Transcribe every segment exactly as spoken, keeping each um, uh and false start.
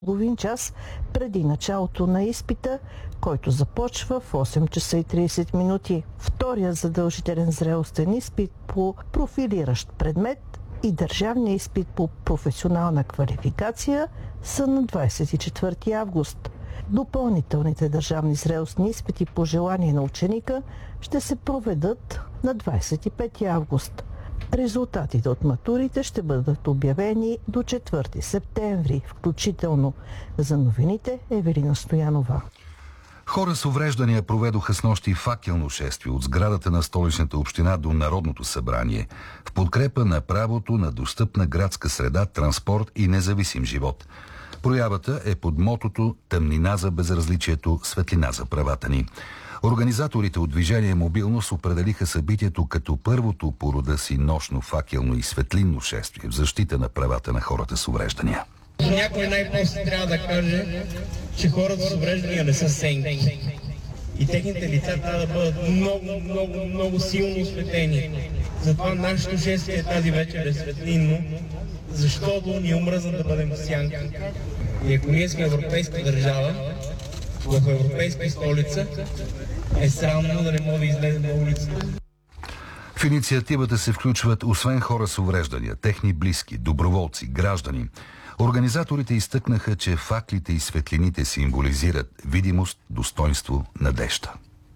половин час преди началото на изпита, който започва в осем часа и тридесет минути. Втория задължителен зрелостен изпит по профилиращ предмет и държавния изпит по професионална квалификация са на двадесет и четвърти август. Допълнителните държавни зрелостни изпити по желание на ученика ще се проведат на двадесет и пети август. Резултатите от матурите ще бъдат обявени до четвърти септември, включително. За новините Евелина Стоянова. Хора с увреждания проведоха снощи факелно шествие от сградата на столичната община до Народното събрание в подкрепа на правото на достъпна градска среда, транспорт и независим живот. Проявата е под мотото «Тъмнина за безразличието, светлина за правата ни». Организаторите от Движение Мобилност определиха събитието като първото по рода си нощно факелно и светлинно шествие в защита на правата на хората с увреждания. Някой най-после трябва да каже, че хората с увреждания не са сенки. И техните лица трябва да бъдат много, много, много силно осветени. Затова нашето шествие тази вечер е светлинно, защото ни омръзна да бъдем в сянка. И ако ние сме европейска държава, в европейска столица, е срамно да не може да излезем на улицата. В инициативата се включват освен хора с увреждания, техни близки, доброволци, граждани. Организаторите изтъкнаха, че факлите и светлините символизират видимост, достойнство, надежда.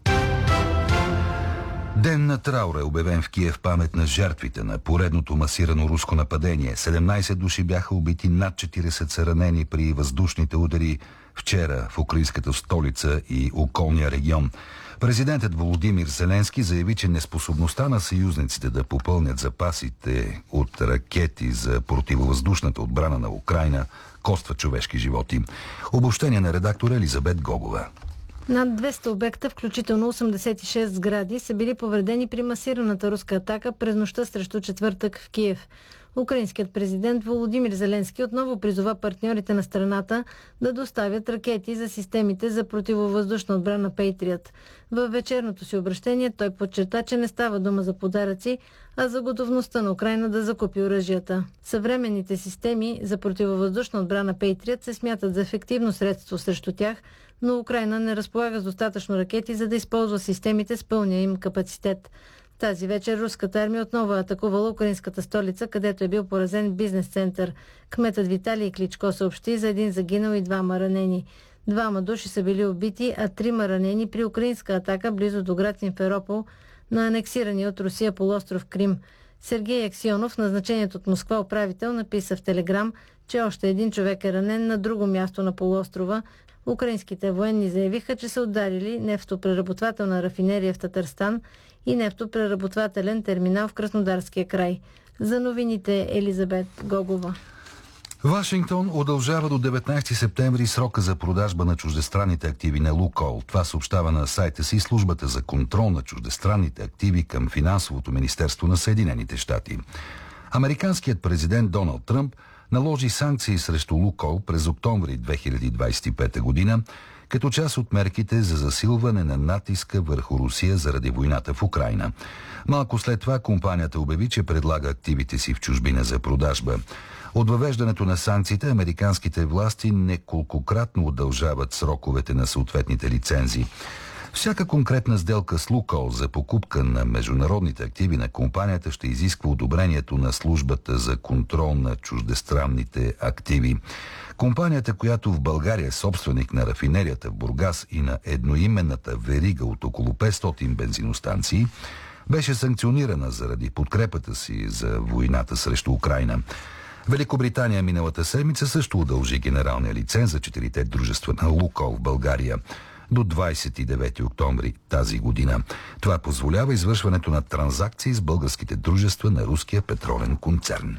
Ден на траура е обявен в Киев памет на жертвите на поредното масирано руско нападение. седемнадесет души бяха убити, над четиридесет са ранени при въздушните удари вчера в украинската столица и околния регион. Президентът Володимир Зеленски заяви, че неспособността на съюзниците да попълнят запасите от ракети за противовъздушната отбрана на Украйна коства човешки животи. Обобщение на редактора Елизабет Гогова. Над двеста обекта, включително осемдесет и шест сгради, са били повредени при масираната руска атака през нощта срещу четвъртък в Киев. Украинският президент Володимир Зеленски отново призова партньорите на страната да доставят ракети за системите за противовъздушна отбрана Patriot. Във вечерното си обращение той подчерта, че не става дума за подаръци, а за готовността на Украйна да закупи оръжията. Съвременните системи за противовъздушна отбрана Patriot се смятат за ефективно средство срещу тях, но Украйна не разполага с достатъчно ракети, за да използва системите с пълния им капацитет. Тази вечер руската армия отново е атакувала украинската столица, където е бил поразен бизнес център. Кметът Виталий Кличко съобщи за един загинал и двама ранени. Двама души са били убити, а трима ранени при украинска атака близо до град Симферопол на анексирания от Русия полуостров Крим. Сергей Аксионов, назначеният от Москва управител, написа в Телеграм, че още един човек е ранен на друго място на полуострова. Украинските военни заявиха, че са ударили нефтопреработвателна рафинерия в Татарстан и нефтопреработвателен терминал в Краснодарския край. За новините Елизабет Гогова. Вашингтон удължава до деветнадесети септември срока за продажба на чуждестранните активи на Лукойл. Това съобщава на сайта си службата за контрол на чуждестранните активи към Финансовото министерство на Съединените щати. Американският президент Доналд Тръмп наложи санкции срещу Лукойл през октомври две хиляди двадесет и пета година, като част от мерките за засилване на натиска върху Русия заради войната в Украйна. Малко след това компанията обяви, че предлага активите си в чужбина за продажба. От въвеждането на санкциите американските власти неколкократно удължават сроковете на съответните лицензии. Всяка конкретна сделка с Лукойл за покупка на международните активи на компанията ще изисква одобрението на службата за контрол на чуждестранните активи. Компанията, която в България е собственик на рафинерията в Бургас и на едноименната верига от около петстотин бензиностанции, беше санкционирана заради подкрепата си за войната срещу Украйна. Великобритания миналата седмица също удължи генералния лиценз за четирите дружества на Лукойл в България до двадесет и девети октомври тази година. Това позволява извършването на транзакции с българските дружества на руския петролен концерн.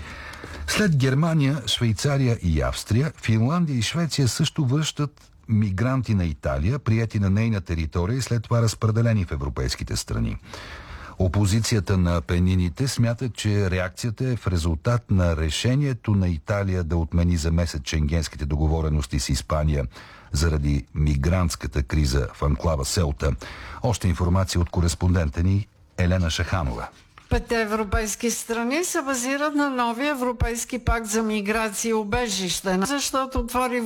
След Германия, Швейцария и Австрия, Финландия и Швеция също връщат мигранти на Италия, приети на нейна територия и след това разпределени в европейските страни. Опозицията на Апенините смята, че реакцията е в резултат на решението на Италия да отмени за месец шенгенските договорености с Испания заради мигрантската криза в анклава Селта. Още информация от кореспондента ни Елена Шаханова. Петте европейски страни се базират на новия Европейски пакт за миграция и убежище, защото отвори